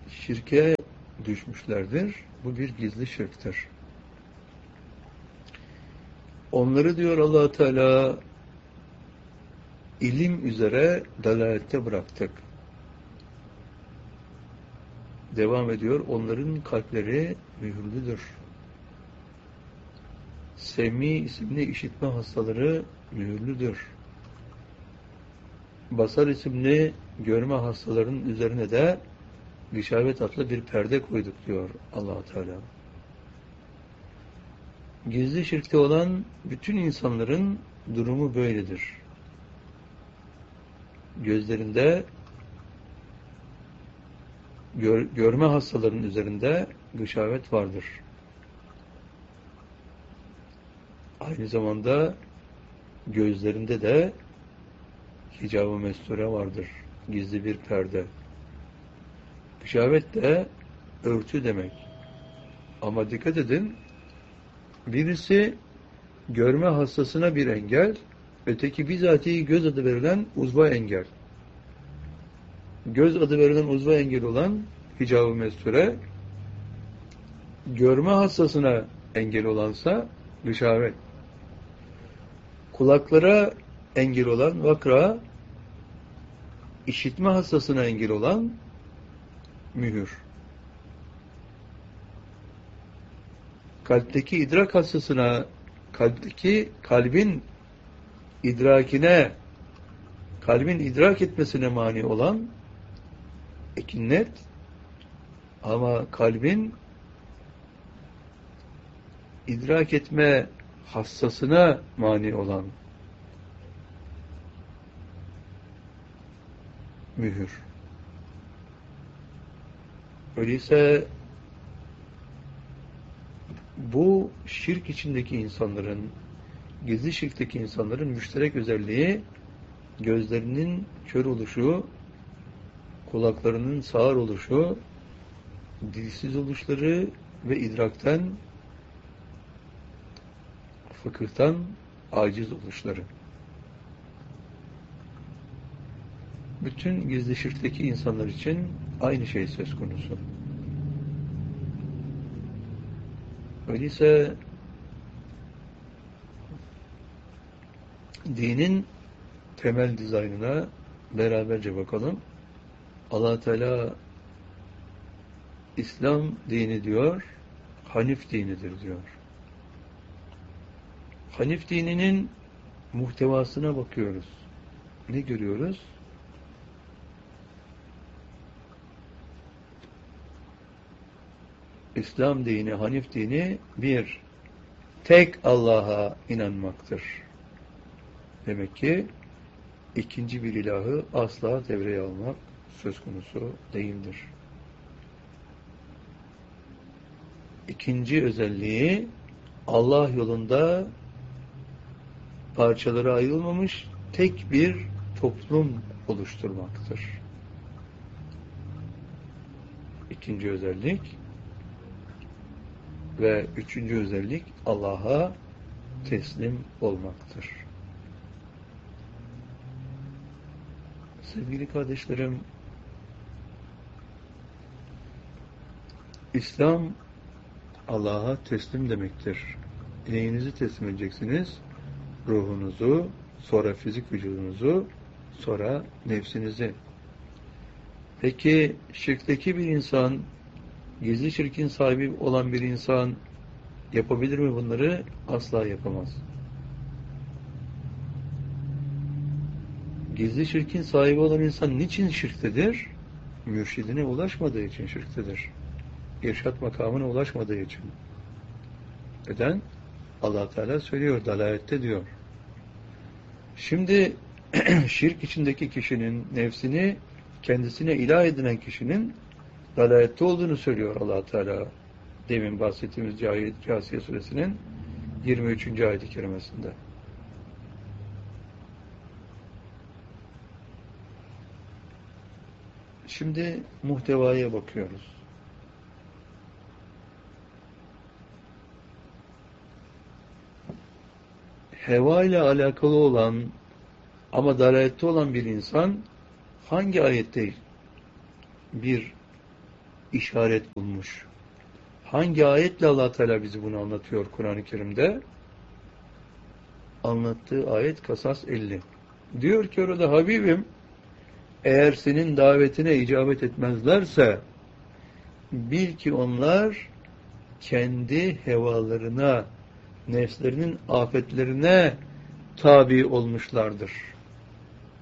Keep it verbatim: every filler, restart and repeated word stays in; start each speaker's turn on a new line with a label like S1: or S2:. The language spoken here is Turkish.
S1: şirke düşmüşlerdir. Bu bir gizli şirktir. Onları diyor Allah Teala ilim üzere dalalette bıraktık. Devam ediyor. Onların kalpleri mühürlüdür. Semî isimli işitme hastaları mühürlüdür. Basar isimli görme hastalarının üzerine de gışavet adlı bir perde koyduk diyor Allah Teala. Gizli şirkte olan bütün insanların durumu böyledir. Gözlerinde gör, görme hastalarının üzerinde gışavet vardır. Aynı zamanda gözlerinde de hicab-ı mesture vardır. Gizli bir perde. Gışavet de örtü demek. Ama dikkat edin, birisi görme hastasına bir engel, öteki bizatihi göz adı verilen uzva engel. Göz adı verilen uzva engel olan hicab-ı mesture, görme hastasına engel olansa gışavet. Kulaklara engel olan vakra, işitme hastasına engel olan mühür. Kalpteki idrak hastasına, kalpteki kalbin idrakine, kalbin idrak etmesine mani olan ekinnet, ama kalbin idrak etme hassasına mani olan mühür. Öyleyse bu şirk içindeki insanların, gizli şirkteki insanların müşterek özelliği gözlerinin kör oluşu, kulaklarının sağır oluşu, dilsiz oluşları ve idrakten, fıkıhtan aciz oluşları. Bütün gizli şirkteki insanlar için aynı şey söz konusu. Öyleyse dinin temel dizaynına beraberce bakalım. Allah Teala İslam dini diyor, Hanif dinidir diyor. Hanif dininin muhtevasına bakıyoruz. Ne görüyoruz? İslam dini, Hanif dini bir, tek Allah'a inanmaktır. Demek ki ikinci bir ilahı asla devreye almak söz konusu değildir. İkinci özelliği, Allah yolunda parçalara ayrılmamış tek bir toplum oluşturmaktır. İkinci özellik. Ve üçüncü özellik, Allah'a teslim olmaktır. Sevgili kardeşlerim, İslam Allah'a teslim demektir. Neyinizi teslim edeceksiniz? Ruhunuzu, sonra fizik vücudunuzu, sonra nefsinizi. Peki şirkteki bir insan, gizli şirkin sahibi olan bir insan yapabilir mi bunları? Asla yapamaz. Gizli şirkin sahibi olan insan niçin şirktedir? Mürşidine ulaşmadığı için şirktedir. İrşad makamına ulaşmadığı için. Neden? Allah Teala söylüyor, dalalette diyor. Şimdi şirk içindeki kişinin nefsini kendisine ilah edinen kişinin dalalette olduğunu söylüyor Allah Teala. Demin bahsettiğimiz Câsiye suresinin yirmi üçüncü ayet-i kerimesinde. Şimdi muhtevaya bakıyoruz. Heva ile alakalı olan ama dalalette olan bir insan hangi ayette bir işaret bulmuş. Hangi ayetle Allah Teala bizi bunu anlatıyor Kur'an-ı Kerim'de? Anlattığı ayet Kasas elli. Diyor ki orada Habibim, eğer senin davetine icabet etmezlerse bil ki onlar kendi hevalarına, nefslerinin afetlerine tabi olmuşlardır.